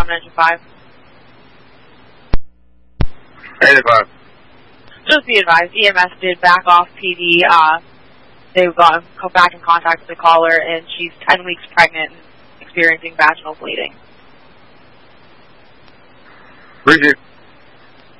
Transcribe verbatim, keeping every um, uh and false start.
on Engine five. eight five. Just be advised, E M S did back off P D. Uh, they got back in contact with the caller, and she's ten weeks pregnant and experiencing vaginal bleeding. Appreciate it.